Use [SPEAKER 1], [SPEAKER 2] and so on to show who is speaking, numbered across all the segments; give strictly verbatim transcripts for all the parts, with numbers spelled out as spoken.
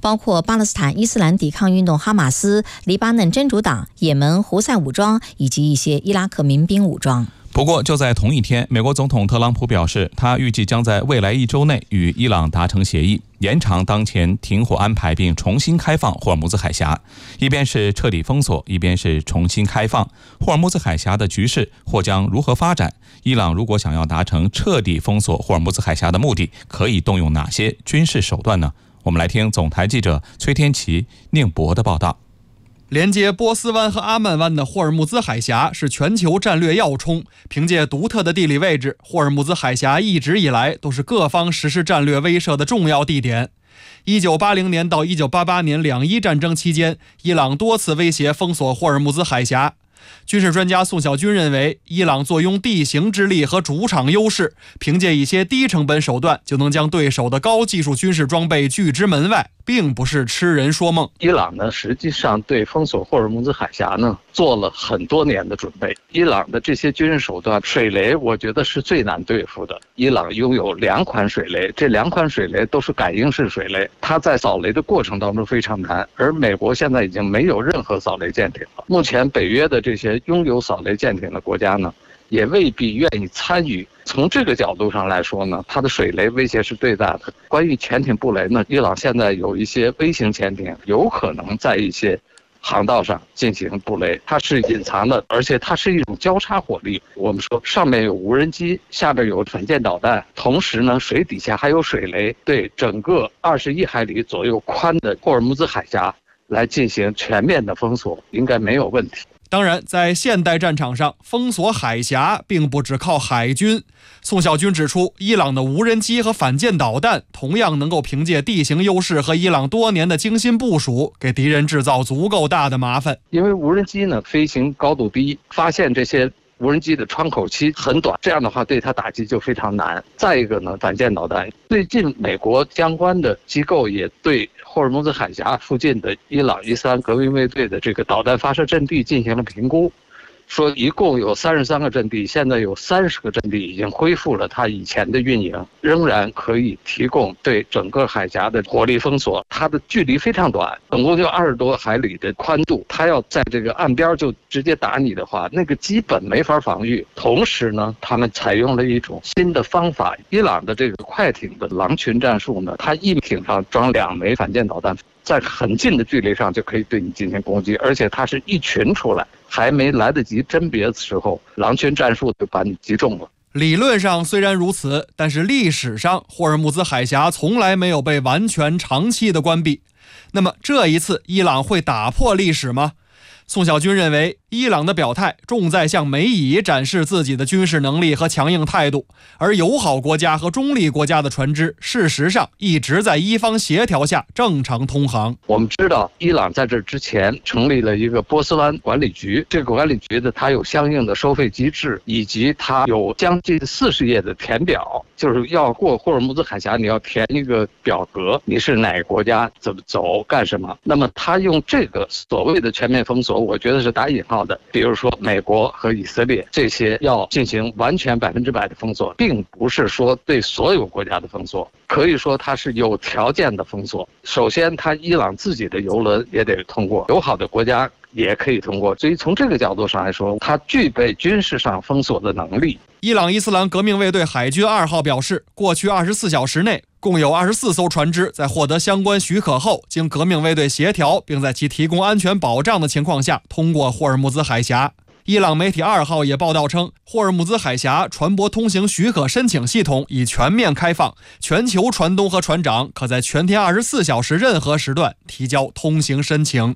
[SPEAKER 1] 包括巴勒斯坦伊斯兰抵抗运动哈马斯、黎巴嫩真主党、也门胡塞武装以及一些伊拉克民兵武装。
[SPEAKER 2] 不过，就在同一天，美国总统特朗普表示，他预计将在未来一周内与伊朗达成协议，延长当前停火安排，并重新开放霍尔木兹海峡。一边是彻底封锁，一边是重新开放。霍尔木兹海峡的局势或将如何发展？伊朗如果想要达成彻底封锁霍尔木兹海峡的目的，可以动用哪些军事手段呢？我们来听总台记者崔天琪、宁博的报道。
[SPEAKER 3] 连接波斯湾和阿曼湾的霍尔木兹海峡是全球战略要冲，凭借独特的地理位置，霍尔木兹海峡一直以来都是各方实施战略威慑的重要地点。一九八零年到一九八八年两伊战争期间，伊朗多次威胁封锁霍尔木兹海峡。军事专家宋小军认为，伊朗坐拥地形之力和主场优势，凭借一些低成本手段就能将对手的高技术军事装备拒之门外，并不是痴人说梦。
[SPEAKER 4] 伊朗呢，实际上对封锁霍尔木兹海峡呢做了很多年的准备。伊朗的这些军事手段，水雷我觉得是最难对付的。伊朗拥有两款水雷，这两款水雷都是感应式水雷，它在扫雷的过程当中非常难。而美国现在已经没有任何扫雷舰艇了。目前北约的这些拥有扫雷舰艇的国家呢，也未必愿意参与。从这个角度上来说呢，它的水雷威胁是最大的。关于潜艇布雷呢，伊朗现在有一些微型潜艇有可能在一些航道上进行布雷，它是隐藏的，而且它是一种交叉火力。我们说上面有无人机，下面有反舰导弹，同时呢水底下还有水雷，对整个二十一海里左右宽的霍尔木兹海峡来进行全面的封锁，应该没有问题。
[SPEAKER 3] 当然，在现代战场上，封锁海峡并不只靠海军。宋小军指出，伊朗的无人机和反舰导弹同样能够凭借地形优势和伊朗多年的精心部署，给敌人制造足够大的麻烦。
[SPEAKER 4] 因为无人机呢飞行高度低，发现这些无人机的窗口期很短，这样的话对它打击就非常难。再一个呢，反舰导弹，最近美国相关的机构也对霍尔木兹海峡附近的伊朗伊斯兰革命卫队的这个导弹发射阵地进行了评估，说一共有三十三个阵地，现在有三十个阵地已经恢复了它以前的运营，仍然可以提供对整个海峡的火力封锁。它的距离非常短，总共就二十多海里的宽度，它要在这个岸边就直接打你的话，那个基本没法防御。同时呢，他们采用了一种新的方法，伊朗的这个快艇的狼群战术呢，它一艇上装两枚反舰导弹，在很近的距离上就可以对你进行攻击，而且它是一群出来，还没来得及甄别的时候，狼群战术就把你击中了。
[SPEAKER 3] 理论上虽然如此，但是历史上霍尔木兹海峡从来没有被完全长期的关闭。那么这一次伊朗会打破历史吗？宋小军认为，伊朗的表态重在向美以展示自己的军事能力和强硬态度，而友好国家和中立国家的船只事实上一直在伊方协调下正常通航。
[SPEAKER 4] 我们知道伊朗在这之前成立了一个波斯湾管理局，这个管理局的它有相应的收费机制，以及它有将近四十页的填表，就是要过霍尔木兹海峡你要填一个表格，你是哪个国家怎么走干什么。那么他用这个所谓的全面封锁，我觉得是打引号的。比如说美国和以色列这些要进行完全百分之百的封锁，并不是说对所有国家的封锁，可以说它是有条件的封锁。首先它伊朗自己的油轮也得通过，友好的国家也可以通过，所以从这个角度上来说，它具备军事上封锁的能力。
[SPEAKER 3] 伊朗伊斯兰革命卫队海军二号表示，过去二十四小时内共有二十四艘船只在获得相关许可后，经革命卫队协调并在其提供安全保障的情况下通过霍尔木兹海峡。伊朗媒体二号也报道称，霍尔木兹海峡船舶通行许可申请系统已全面开放，全球船东和船长可在全天二十四小时任何时段提交通行申请。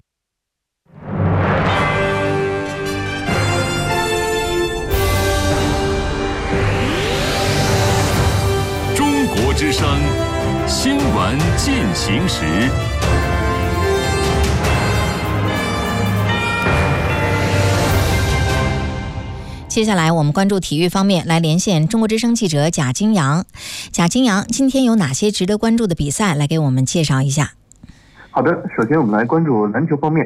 [SPEAKER 5] 中国之声新闻进行时。
[SPEAKER 1] 接下来我们关注体育方面，来连线中国之声记者贾金阳。贾金阳，今天有哪些值得关注的比赛，来给我们介绍一下？
[SPEAKER 6] 好的，首先我们来关注篮球方面。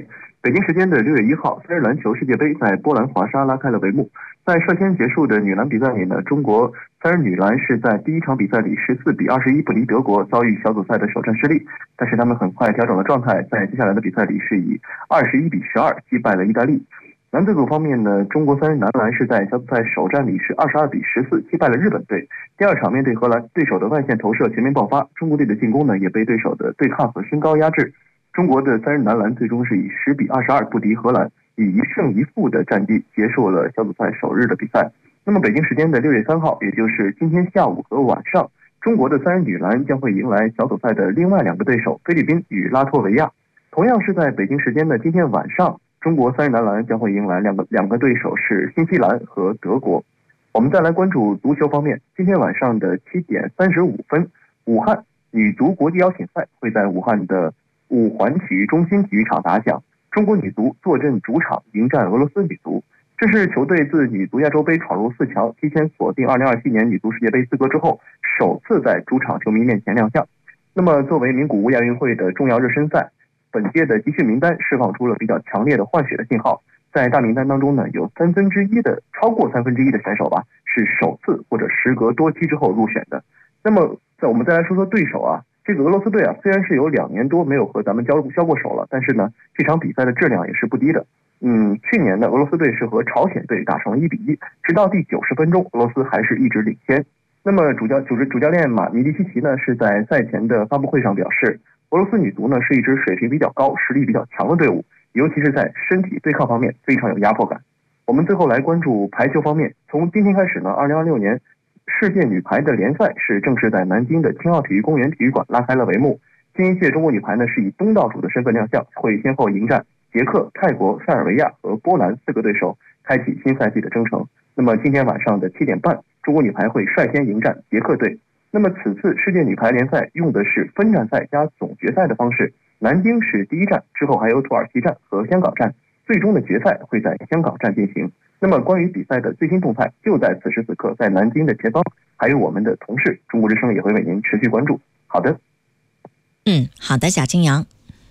[SPEAKER 6] 北京时间的六月一号，三人篮球世界杯在波兰华沙拉开了帷幕。在率先结束的女篮比赛里呢，中国三人女篮是在第一场比赛里十四比二十一不敌德国，遭遇小组赛的首战失利。但是他们很快调整了状态，在接下来的比赛里是以二十一比十二击败了意大利。男子组方面呢，中国三人男篮是在小组赛首战里是二十二比十四击败了日本队。第二场面对荷兰，对手的外线投射全面爆发，中国队的进攻呢也被对手的对抗和身高压制。中国的三人男篮最终是以十比二十二不敌荷兰，以一胜一负的战绩结束了小组赛首日的比赛。那么北京时间的六月三号，也就是今天下午和晚上，中国的三人女篮将会迎来小组赛的另外两个对手，菲律宾与拉脱维亚。同样是在北京时间的今天晚上，中国三人男篮将会迎来两个两个对手是新西兰和德国。我们再来关注足球方面，今天晚上的七点三十五分，武汉女足国际邀请赛会在武汉的五环体育中心体育场打响，中国女足坐镇主场迎战俄罗斯女足。这是球队自女足亚洲杯闯入四强，提前锁定二零二七年女足世界杯资格之后，首次在主场球迷面前亮相。那么作为名古屋亚运会的重要热身赛，本届的集训名单释放出了比较强烈的换血的信号。在大名单当中呢，有三分之一的超过三分之一的选手吧，是首次或者时隔多期之后入选的。那么在我们再来说说对手啊，这个俄罗斯队啊，虽然是有两年多没有和咱们交交过手了，但是呢，这场比赛的质量也是不低的。嗯，去年的俄罗斯队是和朝鲜队打成了一比一，直到第九十分钟，俄罗斯还是一直领先。那么主教主主教练马尼迪奇奇呢，是在赛前的发布会上表示，俄罗斯女足呢是一支水平比较高、实力比较强的队伍，尤其是在身体对抗方面非常有压迫感。我们最后来关注排球方面，从今天开始呢，二零二六年世界女排的联赛是正式在南京的青奥体育公园体育馆拉开了帷幕。新一届中国女排呢是以东道主的身份亮相，会先后迎战捷克、泰国、塞尔维亚和波兰四个对手，开启新赛季的征程。那么今天晚上的七点半，中国女排会率先迎战捷克队。那么此次世界女排联赛用的是分站赛加总决赛的方式，南京是第一站，之后还有土耳其站和香港站，最终的决赛会在香港站进行。那么关于比赛的最新动态，就在此时此刻，在南京的前方，还有我们的同事中国之声也会为您持续关注。好的，
[SPEAKER 1] 嗯，好的，贾金阳。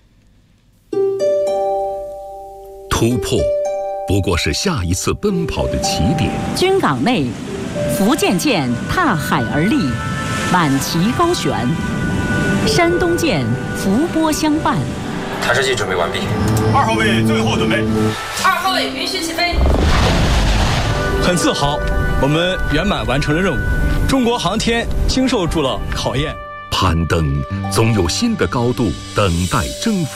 [SPEAKER 5] 突破不过是下一次奔跑的起点。
[SPEAKER 7] 军港内，福建舰踏海而立，满旗高悬；山东舰伏波相伴。
[SPEAKER 8] 探视器准备完毕。
[SPEAKER 9] 二号位最后准备。
[SPEAKER 10] 二号位允许起飞。
[SPEAKER 11] 很自豪，我们圆满完成了任务。中国航天经受住了考验。
[SPEAKER 5] 攀登总有新的高度等待征服。